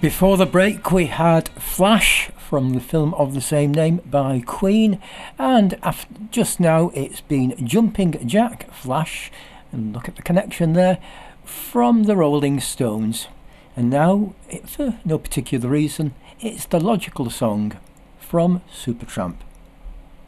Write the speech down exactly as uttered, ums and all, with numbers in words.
Before the break we had Flash from the film of the same name by Queen, and after, just now it's been Jumping Jack Flash, and look at the connection there, from the Rolling Stones. And now, it, for no particular reason, it's the Logical Song from Supertramp.